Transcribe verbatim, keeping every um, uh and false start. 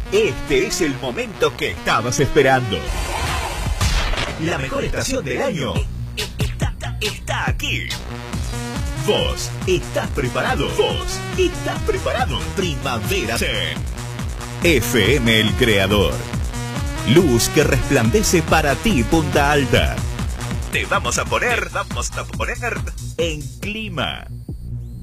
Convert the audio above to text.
Este es el momento que estabas esperando. La mejor estación del año está, está, está aquí. Vos estás preparado. Vos estás preparado. Primavera Zen. F M El Creador. Luz que resplandece para ti, Punta Alta. Te vamos a poner, vamos a poner en clima.